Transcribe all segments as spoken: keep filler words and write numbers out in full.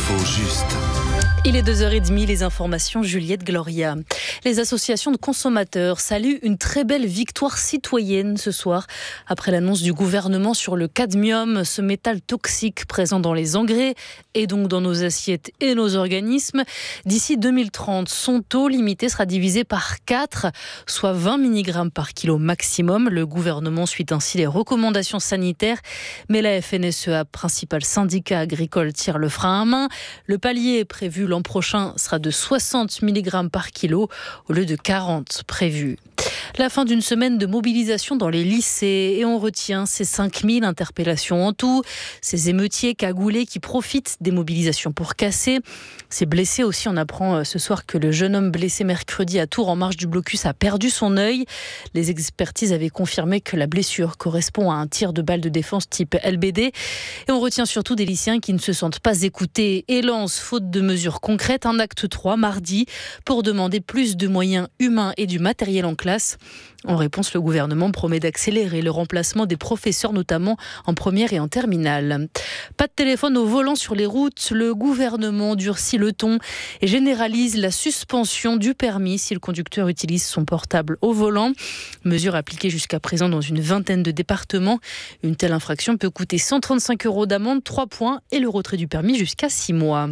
L'info juste. Il est deux heures trente, les informations Juliette Gloria. Les associations de consommateurs saluent une très belle victoire citoyenne ce soir après l'annonce du gouvernement sur le cadmium, ce métal toxique présent dans les engrais et donc dans nos assiettes et nos organismes. D'ici deux mille trente, son taux limité sera divisé par quatre, soit vingt milligrammes par kilo maximum. Le gouvernement suit ainsi les recommandations sanitaires, mais la F N S E A, principal syndicat agricole, tire le frein à main. Le palier prévu l'an prochain sera de soixante milligrammes par kilo au lieu de quarante prévus. La fin d'une semaine de mobilisation dans les lycées et on retient ces cinq mille interpellations en tout, ces émeutiers cagoulés qui profitent des mobilisations pour casser. Ces blessés aussi, on apprend ce soir que le jeune homme blessé mercredi à Tours en marge du blocus a perdu son œil. Les expertises avaient confirmé que la blessure correspond à un tir de balle de défense type L B D. Et on retient surtout des lycéens qui ne se sentent pas écoutés et lancent, faute de mesures concrètes, un acte trois mardi pour demander plus de moyens humains et du matériel en classe. En réponse, le gouvernement promet d'accélérer le remplacement des professeurs, notamment en première et en terminale. Pas de téléphone au volant sur les routes. Le gouvernement durcit le ton et généralise la suspension du permis si le conducteur utilise son portable au volant. Mesure appliquée jusqu'à présent dans une vingtaine de départements. Une telle infraction peut coûter cent trente-cinq euros d'amende, trois points et le retrait du permis jusqu'à six mois.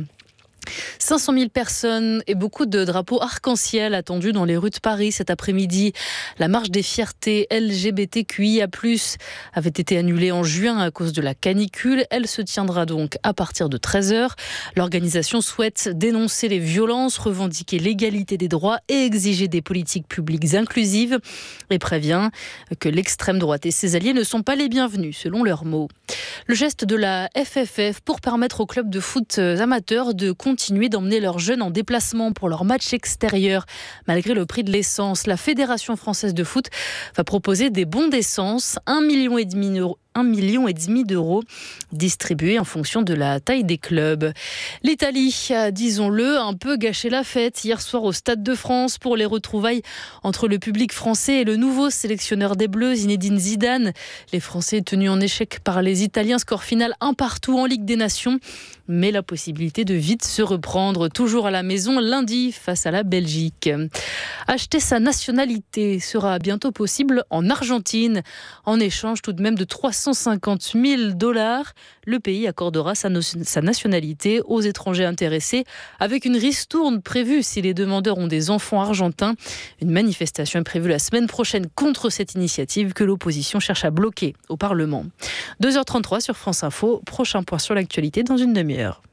cinq cent mille personnes et beaucoup de drapeaux arc-en-ciel attendus dans les rues de Paris cet après-midi. La marche des fiertés L G B T Q I A plus, avait été annulée en juin à cause de la canicule. Elle se tiendra donc à partir de treize heures. L'organisation souhaite dénoncer les violences, revendiquer l'égalité des droits et exiger des politiques publiques inclusives et prévient que l'extrême droite et ses alliés ne sont pas les bienvenus, selon leurs mots. Le geste de la F F F pour permettre aux clubs de foot amateurs de continuer d'emmener leurs jeunes en déplacement pour leurs matchs extérieurs. Malgré le prix de l'essence, la Fédération française de foot va proposer des bons d'essence, un million et demi d'euros. un million et demi d'euros distribués en fonction de la taille des clubs. L'Italie a, disons-le, un peu gâché la fête hier soir au Stade de France pour les retrouvailles entre le public français et le nouveau sélectionneur des Bleus, Zinedine Zidane. Les Français tenus en échec par les Italiens, score final un partout en Ligue des Nations, mais la possibilité de vite se reprendre toujours à la maison lundi face à la Belgique. Acheter sa nationalité sera bientôt possible en Argentine. En échange tout de même de trois cent cinquante mille dollars, le pays accordera sa, no- sa nationalité aux étrangers intéressés avec une ristourne prévue si les demandeurs ont des enfants argentins. Une manifestation est prévue la semaine prochaine contre cette initiative que l'opposition cherche à bloquer au Parlement. deux heures trente-trois sur France Info, prochain point sur l'actualité dans une demi-heure.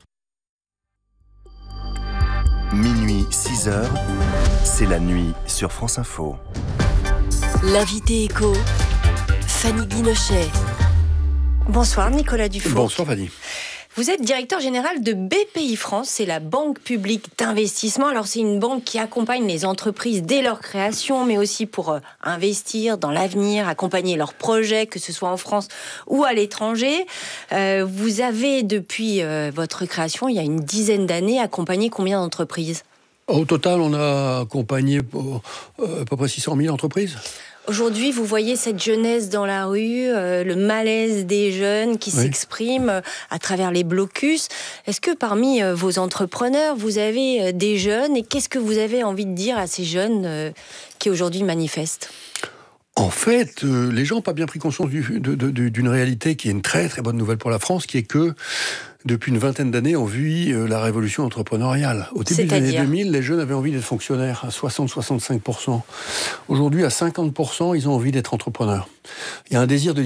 Minuit, six heures, c'est la nuit sur France Info. L'invité écho, Fanny Guinochet. Bonsoir Nicolas Dufour. Bonsoir Fanny. Vous êtes directeur général de B P I France, c'est la banque publique d'investissement. Alors c'est une banque qui accompagne les entreprises dès leur création, mais aussi pour euh, investir dans l'avenir, accompagner leurs projets, que ce soit en France ou à l'étranger. Euh, vous avez depuis euh, votre création, il y a une dizaine d'années, accompagné combien d'entreprises ? Au total, on a accompagné euh, à peu près six cent mille entreprises. Aujourd'hui, vous voyez cette jeunesse dans la rue, euh, le malaise des jeunes qui oui. s'expriment euh, à travers les blocus. Est-ce que parmi euh, vos entrepreneurs, vous avez euh, des jeunes et qu'est-ce que vous avez envie de dire à ces jeunes euh, qui aujourd'hui manifestent ? En fait, euh, les gens n'ont pas bien pris conscience du, de, de, d'une réalité qui est une très très bonne nouvelle pour la France, qui est que depuis une vingtaine d'années, on vit euh, la révolution entrepreneuriale. Au début des années deux mille, les jeunes avaient envie d'être fonctionnaires à soixante à soixante-cinq pour cent. Aujourd'hui, à cinquante pour cent, ils ont envie d'être entrepreneurs. Il y a un désir de